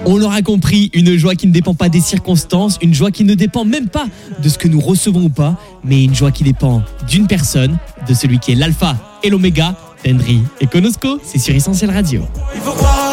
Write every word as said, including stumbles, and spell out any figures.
On l'aura compris, une joie qui ne dépend pas des circonstances, une joie qui ne dépend même pas de ce que nous recevons ou pas, mais une joie qui dépend d'une personne, de celui qui est l'alpha et l'oméga, Tendry et Konosko, c'est sur Essentiel Radio.